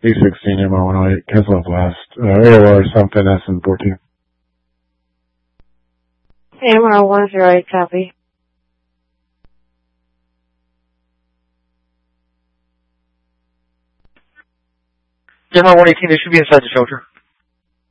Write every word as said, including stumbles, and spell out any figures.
B sixteen, M R one oh eight, cancel off last. Uh, A O R something, S N fourteen. M R one oh eight, copy. M R one eighteen, they should be inside the shelter.